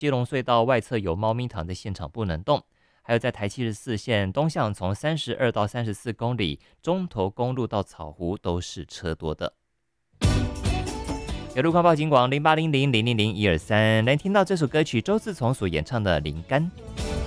基隆隧道外侧有猫咪躺在现场不能动。还有在台74线东向从32到34公里，中投公路到草湖都是车多的。有路况报警广0800000123，来听到这首歌曲，周自从所演唱的《灵感》。